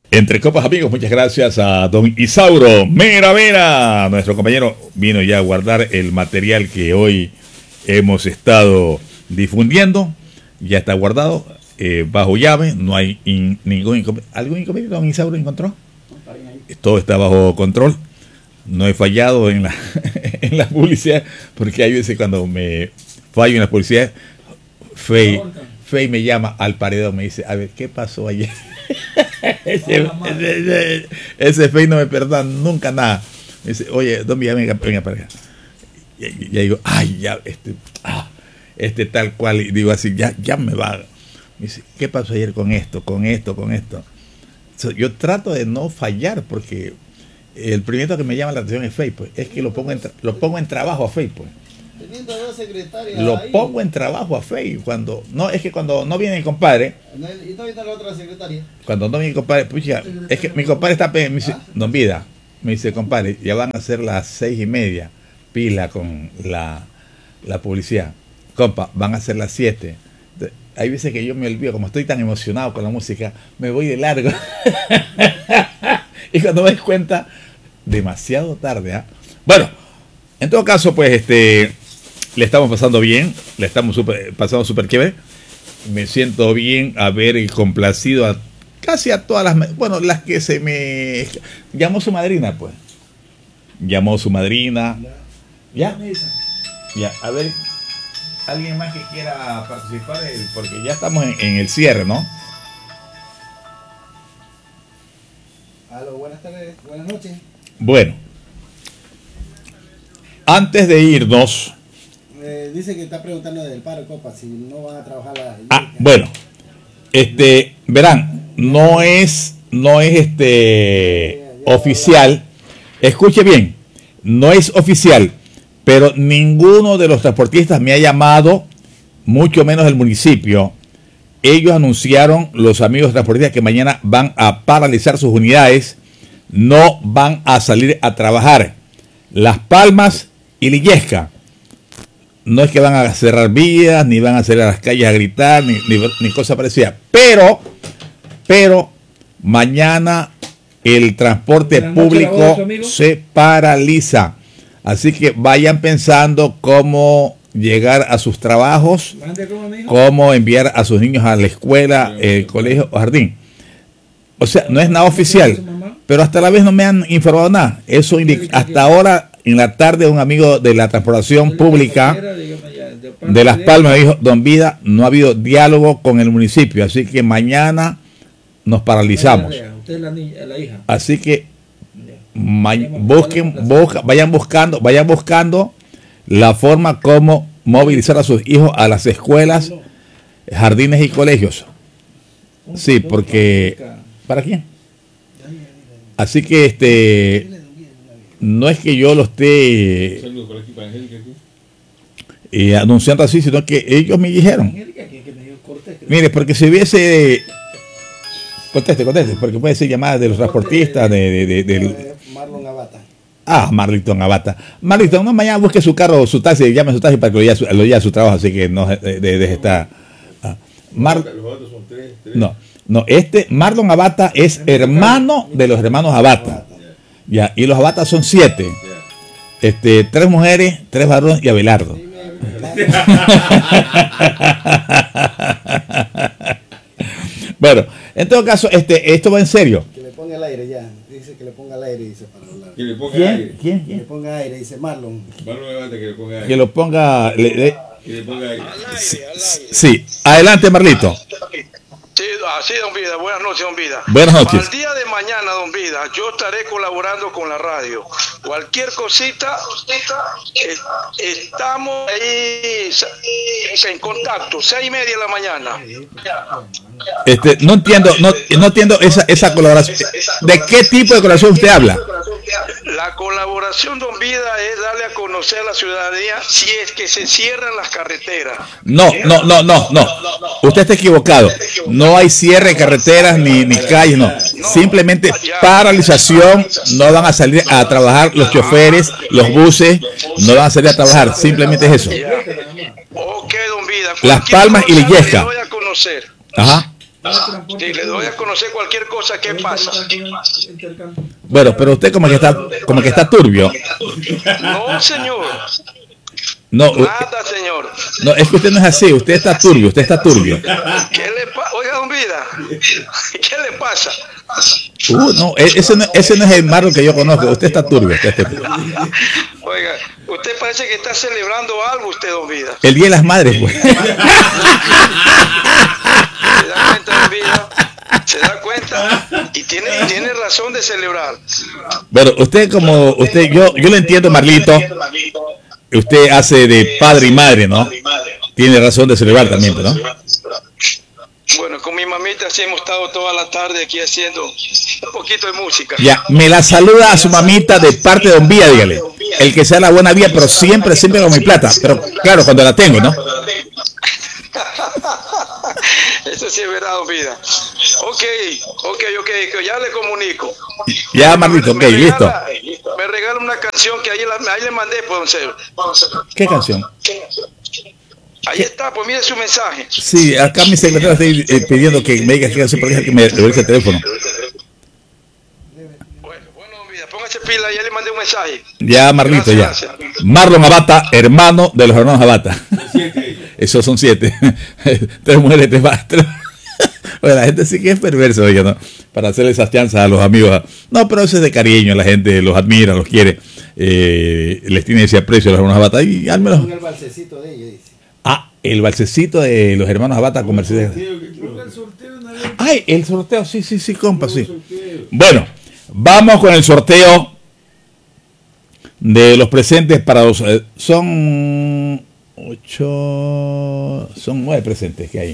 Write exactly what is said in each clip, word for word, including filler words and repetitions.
Entre copas, amigos, muchas gracias a don Isauro Mera Vera. Nuestro compañero vino ya a guardar el material que hoy hemos estado difundiendo. Ya está guardado eh, bajo llave. No hay in, ningún inconveniente. ¿Algún inconveniente don Isauro encontró? Todo está bajo control. No he fallado en la, en la publicidad, porque hay veces cuando me fallo en la publicidad, Fey, Fey me llama al paredón, me dice, a ver, ¿qué pasó ayer? ese, ese, ese Fey no me perdona nunca nada. Me dice, oye, don Villa, venga, venga para acá. Y, y, y digo, ay, ya, este, ah, este tal cual, y digo así, ya, ya me va. Me dice, ¿qué pasó ayer con esto, con esto, con esto? So, yo trato de no fallar, porque el primero que me llama la atención es Fey, pues, es que lo pongo en, lo pongo en trabajo a Fey, pues. Teniendo dos secretarias Lo ahí. pongo en trabajo a Fey. Cuando, no, es que cuando no viene el compadre. ¿Y no viene la otra secretaria? Cuando no viene el compadre, pucha, es que mi compadre está, me dice, don Vida, me dice, compadre, ya van a ser las seis y media, pila con la, la publicidad. Compa, van a ser las siete. Hay veces que yo me olvido, como estoy tan emocionado con la música, me voy de largo. Y cuando me doy cuenta, demasiado tarde, ¿eh? Bueno, en todo caso, pues, este, le estamos pasando bien, le estamos super, pasando súper chévere. Me siento bien haber complacido a casi a todas las, bueno, las que se me llamó su madrina, pues. Llamó su madrina. ¿Ya? Ya, a ver, alguien más que quiera participar, porque ya estamos en, en el cierre, ¿no? Aló, buenas tardes, buenas noches. Bueno, antes de irnos, eh, dice que está preguntando del paro, copa, si no van a trabajar la... Ah, bueno, este, verán, no es, no es este oficial. Escuche bien, no es oficial, pero ninguno de los transportistas me ha llamado, mucho menos el municipio. Ellos anunciaron, los amigos transportistas, que mañana van a paralizar sus unidades, no van a salir a trabajar. Las Palmas y Lillesca, no es que van a cerrar vías, ni van a salir a las calles a gritar, ni, ni, ni cosa parecida. Pero, pero, mañana el transporte público se paraliza. Así que vayan pensando cómo llegar a sus trabajos, cómo enviar a sus niños a la escuela, el colegio o jardín. O sea, no es nada oficial, pero hasta la vez no me han informado nada. Eso indica, hasta ahora, en la tarde, un amigo de la transportación pública de Las Palmas me dijo, don Vida, no ha habido diálogo con el municipio, así que mañana nos paralizamos. Así que busquen, busca, vayan buscando, vayan buscando la forma como movilizar a sus hijos a las escuelas, jardines y colegios. Sí, porque ¿para quién? Así que este no es que yo lo esté eh, anunciando así, sino que ellos me dijeron. Mire, porque si hubiese conteste, conteste, porque puede ser llamada de los transportistas de, de, de, de Marlon Abata. Ah, Marlington Abata. Marlington, no, mañana busque su carro, su taxi, llame a su taxi para que lo lleve a su, lo lleve a su trabajo, así que no deje de, de estar. Ah. Mar, no, no, este Marlon Abata es hermano de los hermanos Abata. Ya, y los Abata son siete. Este, tres mujeres, tres varones y Abelardo. Bueno, en todo caso, este, esto va en serio. Que le ponga el aire ya. Dice que le ponga el aire, dice para hablar. Que le ponga ¿Quién? aire. ¿Quién? Que ¿Quién? le ponga aire, dice Marlon. Marlon Abata, que le ponga aire. Que lo ponga. Le, le, Que le ponga aire. sí, sí, adelante, Marlito. Sí, así, don Vida. Buenas noches, don Vida. Buenas noches. Al día de mañana, don Vida, yo estaré colaborando con la radio. Cualquier cosita, eh, estamos ahí en contacto, seis y media de la mañana. Este, no entiendo, no, no entiendo esa, esa colaboración. ¿De qué tipo de colaboración usted habla? La colaboración, don Vida, es darle a conocer a la ciudadanía si es que se cierran las carreteras. No, no, no, no, no. Usted está equivocado. No hay cierre de carreteras ni, ni calles, no. Simplemente paralización. No van a salir a trabajar los choferes, los buses, no van a salir a trabajar. Simplemente es eso. Ok, don Vida. Las Palmas y Lillesca. Voy a conocer. Ajá. Sí, le doy a conocer cualquier cosa que pasa. Bueno, pero usted como que está, como que está turbio. No, señor. No, u- Nada, señor. no, es que usted no es así, usted está turbio, usted está turbio. ¿Qué le pasa? Oiga, don Vida, ¿qué le pasa? Uh, no, e- ese no, ese no es el Marlon que yo conozco, usted está turbio. Usted está turbio. Oiga, usted parece que está celebrando algo, usted, don Vida. El Día de las Madres, pues. ¿Se da cuenta, don Vida? ¿Se da cuenta? Y tiene, tiene razón de celebrar. Bueno, usted como, usted, yo, yo lo entiendo, Marlito. Usted hace de padre y madre, ¿no? Tiene razón de celebrar también, ¿no? Bueno, con mi mamita sí hemos estado toda la tarde aquí haciendo un poquito de música. Ya, me la saluda a su mamita de parte de Don Vía, dígale. El que sea la buena vía, pero siempre, siempre con mi plata. Pero claro, cuando la tengo, ¿no? Eso sí es verdad, don Vida. Ok, ok, ok, que ya le comunico. Ya, Marlito, ok, Me listo. regala- Me regala una canción que ahí, la- ahí le mandé, pues, don Cero. ¿Qué canción? Ahí está, pues mire su mensaje. Sí, acá mi secretaria está eh, pidiendo que me diga qué canción, porque es que me regrese el teléfono. Bueno, bueno, don Vida, póngase pila, ya le mandé un mensaje. Ya, Marlito, ya. Gracias, gracias. Marlon Abata, hermano de los hermanos Abata. Siete. Esos son siete. Tres mujeres, tres padres. Oye, la gente sí que es perversa, oiga, ¿no? Para hacerle esas chanzas a los amigos. No, pero eso es de cariño, la gente los admira, los quiere, eh, les tiene ese aprecio a los hermanos Abata. Y al menos. Ponga el balsecito de ella, dice. Ah, el balsecito de los hermanos Abata con Mercedes. Ay, el sorteo, sí, sí, sí, compa, sí. Bueno, vamos con el sorteo de los presentes para los. eh, son ocho. Son nueve presentes que hay.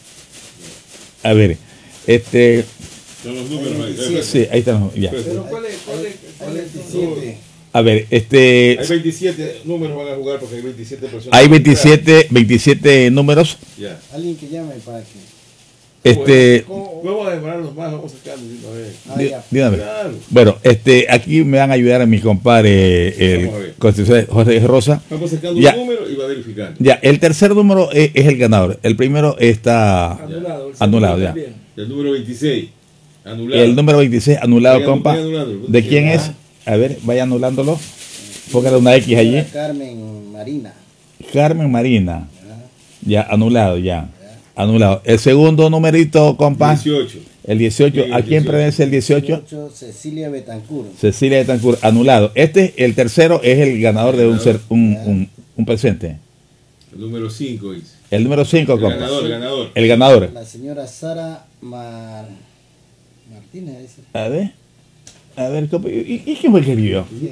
A ver, este. Son los números ahí. Sí, Sí, ahí están. Ya. Pero ¿Cuál es? ¿Cuál es? Hay veintisiete. A ver, este. hay veintisiete números van a jugar porque hay veintisiete personas. Hay veintisiete, veintisiete números. Ya. Alguien que llame para que. Este. Vamos a demorarnos más, vamos a sacarlo de una vez. Ah, Dí- ya. de una vez. Claro. Bueno, este, aquí me van a ayudar a mi compadre, el Vamos a ver. Constitución José Rosa. Vamos sacando Ya. un número y va verificando. Ya, el tercer número es, es el ganador. El primero está Anulado. el anulado, segundo ya. también. El número veintiséis. Anulado. El número veintiséis anulado, Vaya- compa. vaya anulando. ¿De quién es? A ver, vaya anulándolo. Póngale una X allí. Carmen Marina. Carmen Marina. Ya, anulado, ya. Anulado. El segundo numerito, compa. dieciocho. El dieciocho. Sí, el ¿A quién dieciocho. pertenece el dieciocho? dieciocho, Cecilia Betancur. Cecilia de Tancur, anulado. Este, el tercero, es el ganador de un, ser, un, un, un presente. El número cinco dice. El número cinco, El compa. ganador, el ganador. El ganador. La señora Sara Mar... Martínez, dice. A ver. A ver, compa. ¿Y, y quién fue el que vivió? Sí,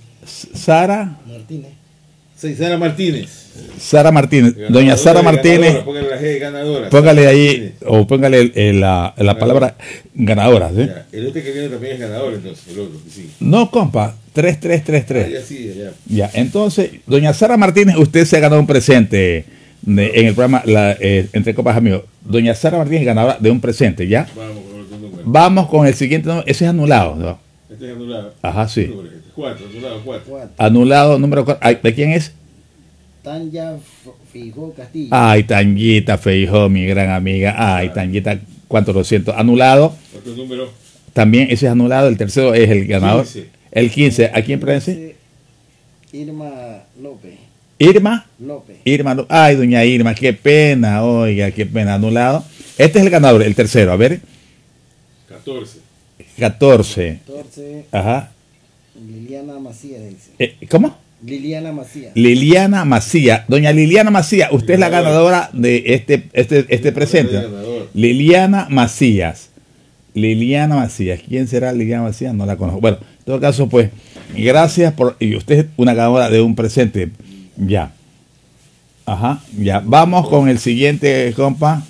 Sara. Martínez. Sí, Sara Martínez. Sara Martínez. Ganadora, Doña Sara Martínez. ganadora, Póngale la G ganadora. Póngale Sara ahí, Martínez. o póngale el- el- la, la palabra ganadora. ¿sí? Ya, el este que viene también es ganador, entonces, el otro que sí. No, compa. tres tres tres Ah, tres. ya sí, ya. Ya, entonces, doña Sara Martínez, usted se ha ganado un presente de- en el programa la, eh, Entre Copas Amigos. Doña Sara Martínez, ganadora de un presente, ¿ya? Vamos con otro número. Vamos con el siguiente número. Ese es anulado, ¿no? Este es anulado. Ajá, sí. ¿Qué número es este? Cuatro, anulado, cuatro. Cuatro. Anulado número cuatro. ¿De quién es? Tanya F- Fijó Castillo. Ay, Tanguita Feijó, mi gran amiga. Ay, Tanguita, ¿cuánto lo siento? Anulado. Otro número. También ese es anulado. El tercero es el ganador. quince. El quince. ¿A quién pertenece? Irma López. Irma. López. Irma. Lo- Ay, doña Irma, qué pena. Oiga, qué pena. Anulado. Este es el ganador, el tercero. A ver. catorce. catorce. catorce. Ajá. Liliana Macías, dice. Eh, ¿Cómo? Liliana Macías. Liliana Macía. Doña Liliana Macía, usted es la ganadora de este, este, este presente. Ganador. Liliana Macías. Liliana Macías. ¿Quién será Liliana Macías? No la conozco. Bueno, en todo caso, pues, gracias por. Y usted es una ganadora de un presente. Ya. Ajá, ya. Vamos con el siguiente, compa.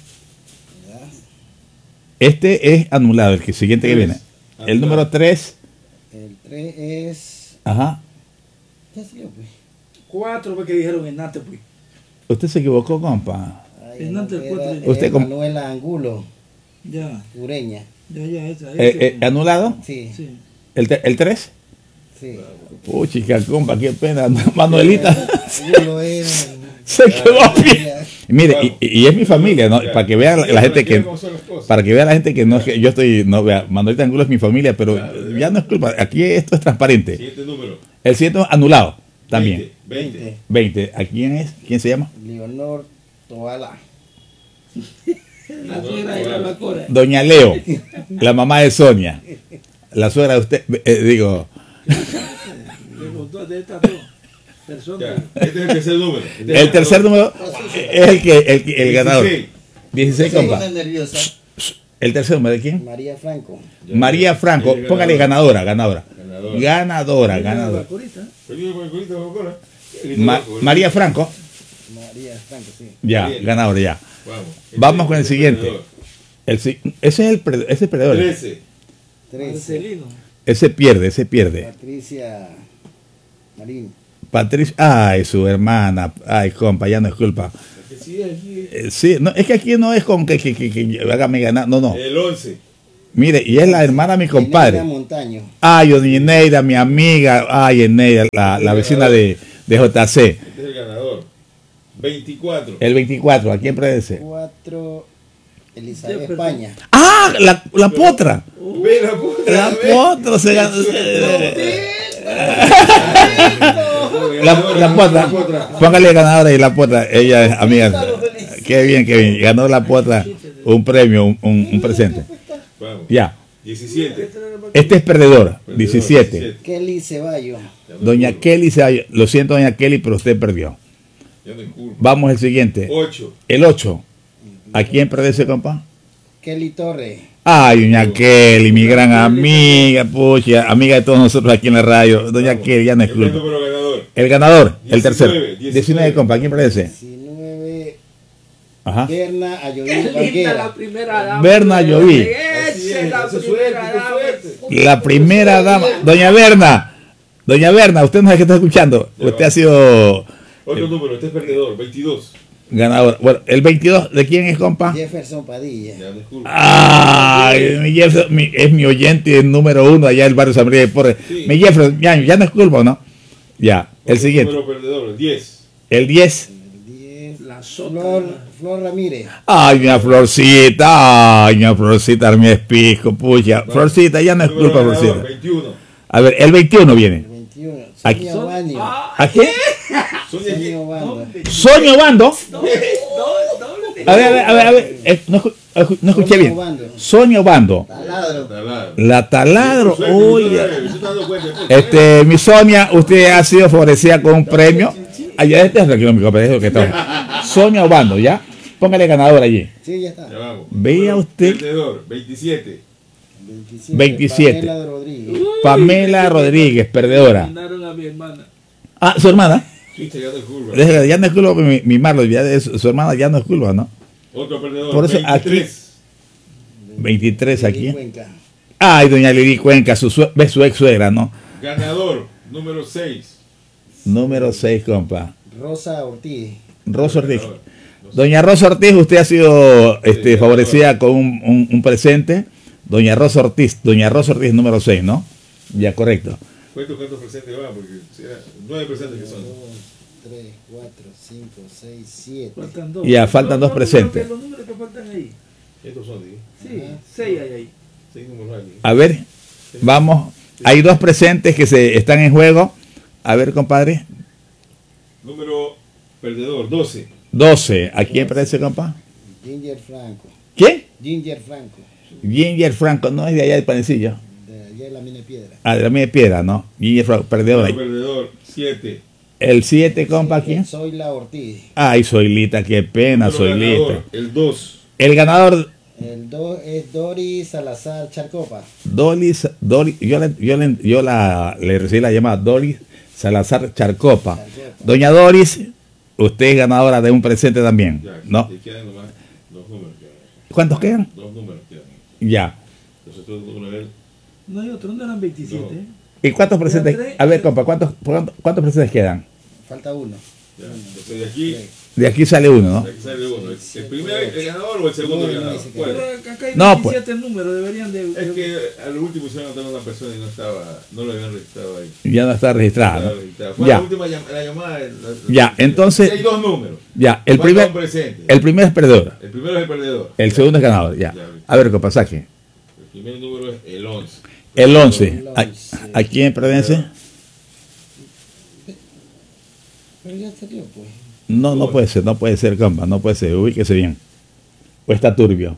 Este es anulado, el que siguiente que viene. El número tres. El tres es. Ajá. ¿Qué salió, pues? Cuatro fue que dijeron en Nate, pues. Usted se equivocó, compa. Ay, Hernández, era- cuatro. era Usted com- Manuela Angulo, Ya, Ureña. ya, ya, esa. Eh, ese. eh, ¿Anulado? Sí, Sí. ¿El, te- el tres? sí. Puchica, compa, qué pena. Manuelita Angulo era. se quedó a pie. Y mire, Vamos. y, y es mi familia, ¿no? Ya. Para que vea la, Sí, la gente tranquilo que, cómo son las cosas. para que vea la gente que no es que yo estoy, no vea, Manuelita Angulo es mi familia, pero Claro, ya no es culpa. Aquí esto es transparente. Siguiente número. El siguiente anulado también. veinte. veinte. veinte. ¿A quién es? ¿Quién se llama? Leonor Toala. La suegra de la vacora. Doña Leo, la mamá de Sonia. La suegra de usted, eh, digo, De los dos, de estas dos personas. Ya. Este es el tercer número. Este es el tercer número es el que el, que- el ganador. dieciséis. dieciséis, Se compa. pone nerviosa. El tercer número de quién? María Franco. Ya. María Franco. El Póngale ganadora, ganadora. Ganadora. Ganadora, La ganadora. vacorita. Perdido con el culito de Coca-Cola. Qué lindo Ma- loco, ¿verdad? María Franco. María Franco, sí. Ya, Bien. ganadora, ya. Vamos. Vamos con el Este siguiente. perdedor. El, si- ese es el, pre- ese es el perdedor. trece. trece. Marcelino. Ese pierde, ese pierde. Patricia Marín. Patricia, ay, su hermana. Ay, compa, ya no es culpa. Que sí, aquí. Eh, sí, no, es que aquí no es con que, que, que, que hágame ganar. No, no. El once. Mire, y es la hermana de mi compadre. Eneida Montaño. Ay, doña Eneida, mi amiga. Ay, Eneida, la, la vecina de, de J C. Este es el ganador. veinticuatro. El veinticuatro, ¿a quién predece? cuatro. Elizabeth Ya, perdón. España. Ah, la, la potra. Ve la puta. La ve. potra se ganó. La, Ganador, la potra. potra. Póngale ganadora y la potra. Ella es amiga. Qué bien, qué bien. Ganó la potra un premio, un, un, un presente. Vamos. Ya. diecisiete. Este es perdedor. Perdedor, diecisiete. Kelly Ceballo. Ya no Doña hay curva. Kelly se lo siento, doña Kelly, pero usted perdió. Ya no hay curva. Vamos al siguiente. ocho. El ocho. ¿A quién predece, compa? Kelly Torre. Ay, doña Kelly, mi gran amiga, pucha, amiga de todos nosotros aquí en la radio. Doña Vamos. Kelly, ya no es El culpa. número ganador. El ganador, el diecinueve, tercero. diecinueve. diecinueve, compa, ¿a quién predece? diecinueve. Ajá. Berna Ayoví Linda la Banguera. primera dama. Berna Lloví. Así Esa es, es la eso es primera suerte, eso es dama. suerte. La primera dama, doña Berna. Doña Berna, usted no es que está escuchando. Ya Usted va. ha sido Otro número, este es perdedor, veintidós. ganador. Bueno, el veintidós, ¿de quién es, compa? Jefferson Padilla. Ya no hay curva. Ay, mi Jefferson, mi- es mi oyente número uno allá del barrio San María de Porres. Sí. Mi Jefferson, ya, ya no es culpa, ¿no? Ya, el Otro siguiente. número perdedor, diez. El diez. diez. La sota. Flor, Flor Ramírez. Ay, mi Florcita, ay, mi Florcita, mi espisco, pucha. Florcita, ya no es Número culpa, ganador, Florcita. veintiuno. A ver, el veintiuno viene. veintiuno. Aquí. Sonia Baño. ¿A quién? Sonia, Sonia Bando. Soño Bando. Doble. A ver, a ver, a ver, a ver. Eh, no, escu- escu- no escuché Sonia bien. Bando. Soño Bando. Taladro. Taladro. La taladro. Suerte, Uy. yo te- yo te dando cuenta, puta. Este, mi Sonia, usted ha sido favorecida con un premio. Allá este es tranquilo, mi compa, es lo que está. Sonia Obando, ¿ya? Póngale ganador allí. Sí, ya está. Ya vamos. Vea usted. Perdedor, veintisiete. veintisiete. veintisiete. Pamela Rodríguez. Pamela Rodríguez, perdedora. Mandaron a mi hermana. Ah, su hermana. Chucha, ya no hay curva. Déjala, ya no es culpa, mi, mi Marlo, ya de su, su hermana ya no es culpa, ¿no? Otro perdedor, Por eso aquí- veintitrés. veintitrés Lili aquí. Cuenca. Ay, doña Lili Cuenca, su, sue- ve su ex suegra, ¿no? Ganador, número seis. Número seis, compa. Rosa Ortiz. Rosa Ortiz. Ganador. No sé. Doña Rosa Ortiz, usted ha sido este, Sí, favorecida con un, un- un presente. Doña Rosa Ortiz, Doña Rosa Ortiz, número seis, ¿no? Ya, correcto. Cuento cuántos presentes van, porque si era nueve presentes que son. dos, tres, cuatro, cinco, seis, siete. Faltan dos. Ya, faltan No, dos no, no, presentes. Los números que faltan ahí. Estos son, ¿sí? Sí, seis hay ahí. Seis números aquí. A ver, vamos. Hay dos presentes que se están en juego. A ver, compadre. Número perdedor, doce. doce. ¿A quién parece, compa? Ginger Franco. ¿Quién? Ginger Franco. Ginger Franco, no es de allá del panecillo. De allá de la mina de piedra. Ah, de la media piedra, ¿no? Ginger Franco, perdedor Número ahí. perdedor, siete. El siete, compa, ¿quién? Soy la Ortiz. Ay, Soilita, qué pena, Número Soilita. ganador, el dos. El ganador, El dos es Doris Salazar Charcopa. Doris, Doris, yo, le, yo, le, yo la, le recibí la llamada Doris Salazar Charcopa. Charcopa. Doña Doris, usted es ganadora de un presente también, Ya, ¿no? y quedan nomás dos números. Quedan. ¿Cuántos quedan? Dos números quedan. Ya. Entonces tú con él. No hay otro, no eran veintisiete. No. ¿eh? ¿Y cuántos presentes? tres. A ver, compa, ¿cuántos, cuántos, cuántos presentes quedan? Falta uno. Ya, entonces de aquí, De aquí sale uno, ¿no? de aquí sale uno. ¿El primer el ganador o el segundo el ganador? ¿Cuál? Pero acá hay No, veintisiete números, deberían de... Es que al último hicieron anotar a una persona y no estaba, no lo habían registrado ahí. Ya no está registrado, Estaba ¿no? registrado. Fue Ya. la última llam- la llamada. la- la- Ya, entonces- Hay dos números. Ya, el Falta primer, un presente. el primer es perdedor, El primero es el perdedor. el segundo es ganador, ya. Ya. A ver, compa, saque. El primer número es el once. El once. ¿A, a quién pertenece? Pero ya salió, pues. No, no puede ser, no puede ser, compa, no puede ser, ubíquese bien. O está turbio.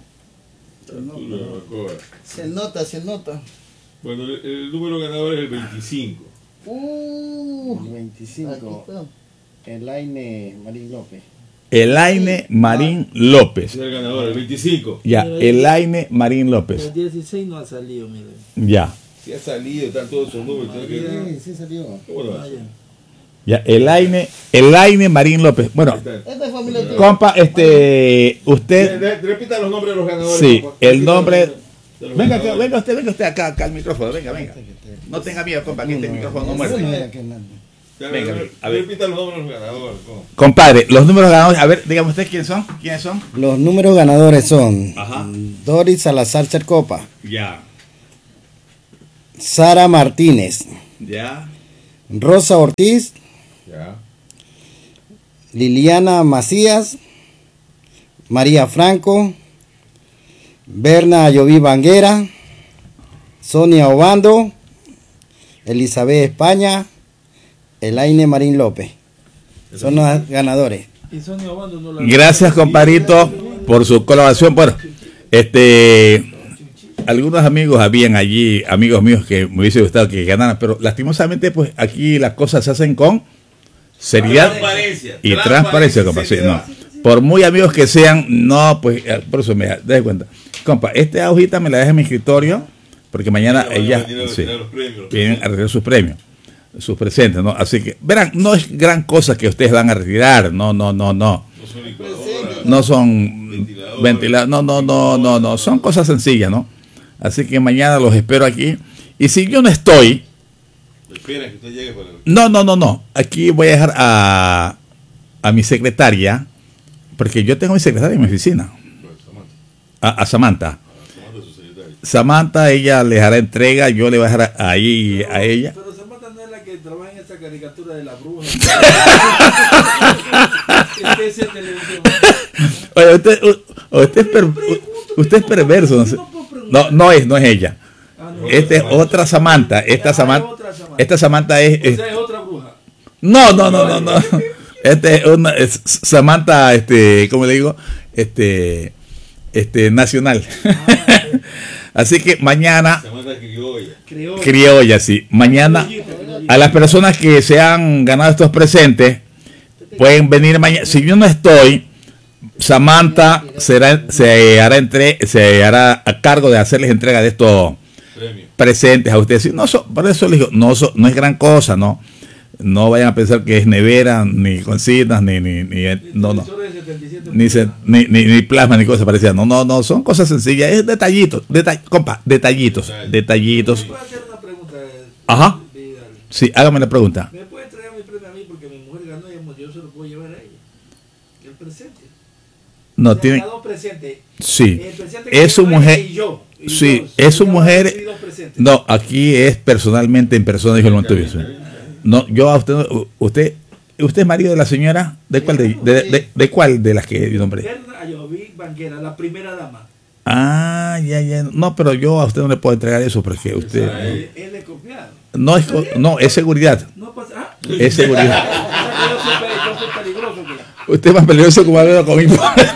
Se nota, se nota. Bueno, el, el número ganador es el veinticinco. Uh, el Aquí veinticinco. está. Elaine Marín López. Elaine Marín Ese López. es el ganador, el veinticinco. Ya, Elaine Marín López. El dieciséis no ha salido, mire. Ya, Si ha salido, están todos esos números. tiene que- Sí, sí salió. ¿Cómo lo Ah, hace? ya. ya, Elaine, Elaine Marín López. Bueno, Ahí está. Esta es familia tuya. compa, este, De- usted, de- Repita los nombres de los ganadores. sí, compa. el Repita nombre, los nombres de los venga, acá, ganadores. venga usted, venga usted acá, acá al micrófono, venga, venga. No tenga miedo, compa, que este micrófono no Uno muerde. era que nada. Ya, Venga, re- a ver. Repita los nombres de los ganadores. compa. Compadre, los números ganadores, a ver, dígame usted quiénes son, quiénes son. Los números ganadores son Ajá. Doris Salazar Cercopa, Ya, Sara Martínez, ya, Rosa Ortiz, Ya. Liliana Macías, María Franco, Berna Ayoví Banguera, Sonia Obando, Elizabeth España, Elaine Marín López. Son los ganadores. Y Sonia Obando no la... gracias, compadrito, por su colaboración. Bueno, este, algunos amigos habían allí, amigos míos que me hubiese gustado que ganaran, pero lastimosamente, pues aquí las cosas se hacen con seriedad Transparencia. y transparencia, compa. Sí, no. Por muy amigos que sean, no, pues, eh, por eso me deje cuenta. Compa, esta hojita me la deja en mi escritorio, porque mañana ella sí, vienen a retirar sus premios, sus presentes, ¿no? Así que, verán, no es gran cosa que ustedes van a retirar, no, no, no, no. No son ventiladores, no, no, no, no, no, son cosas sencillas, ¿no? Así que mañana los espero aquí. Y si yo no estoy, Espera que usted llegue para... no, no, no, no, aquí voy a dejar a, a mi secretaria, porque yo tengo mi secretaria en mi oficina, a, a Samantha. Samantha, ella le hará entrega, yo le voy a dejar ahí a ella. Pero Samantha no es la que trabaja en esa caricatura de la bruja. Este es el televisión. Oye, usted, u- usted, es, per- u- usted es perverso. No, sé. no, no es, no es ella. Ah, no. Esta es otra Samantha. Esta Ah, Samantha, es otra Samantha. esta Samantha es, O es- sea, es otra bruja. no, no, no, no, no. Este es una es Samantha, este, ¿cómo le digo? Este, este nacional. Así que mañana Samantha criolla. Creo. criolla, sí. Mañana a las personas que se han ganado estos presentes pueden venir mañana. Si yo no estoy, Samantha será, se hará entre, se hará a cargo de hacerles entrega de estos Premio. presentes a ustedes. Sí, no so- por eso les digo, no, so- no es gran cosa, ¿no? No vayan a pensar que es nevera, ni cositas, ni, ni, ni no, no. Televisor de setenta y siete Ni, se- ni, ni, ni plasma, ni cosas parecidas. No, no, no, son cosas sencillas, es detallitos, detall, compa, detallitos, detallitos. ¿Me puede hacer una pregunta? Ajá. Vidal? Sí, hágame la pregunta. ¿Me puede entregar mi premio a mí? Porque mi mujer ganó y yo se lo puedo llevar a ella. El presente. No, O sea, tiene, ganó presente. sí, El presente que es su ganó ella mujer, y yo. Y sí, yo. es su Ella va a mujer, recibir dos presentes. no, aquí es personalmente, en persona, dijo el Montevideo. Sí. No, yo a usted, no- usted, usted es marido de la señora, ¿de cuál de, de, de, de cuál de las que yo nombré? Berna Ayoví Banguera, la primera dama. Ah, ya, ya, no, pero yo a usted no le puedo entregar eso porque usted, Él, él es confiado. no es, co- no, es seguridad, No pasa. Ah. es seguridad. O sea, que yo soy, pe- yo soy peligroso. Que... Usted es más peligroso como hablando conmigo.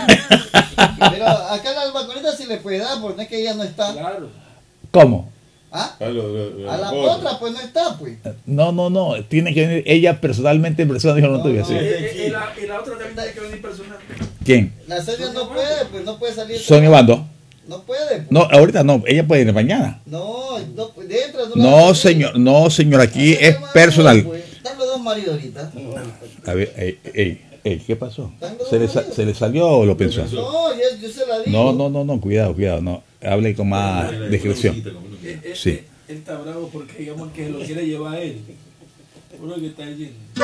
Pero acá la albaconita sí le puede dar, porque no es que ella no está. Claro. ¿Cómo? ¿Ah? A, lo- lo- lo- A la otro. otra pues no está, pues. No, no, no, tiene que venir ella personalmente en persona, dijo el Montevideo. No, Sí. no. Eh, eh, y, la, y la otra también tiene que venir personal. ¿Quién? La Sonia no puede, pues no puede salir. Sonia Bando. No puede, pues. No, ahorita no, ella puede ir mañana. No, no, pues, dentro no la No, va a salir. señor, no, señor, aquí Así es que, personal. pues, están los dos maridos ahorita. A ver, ey, ey, ey, ¿qué pasó? Están los ¿Se le, dos sa- maridos. ¿Se le salió o lo pensó? No, yo, yo se la digo. No, no, no, no, cuidado, cuidado, no. Hable con más discreción. Eh, eh, Sí. eh, Él está bravo porque digamos que lo quiere llevar a él. Por lo que está diciendo.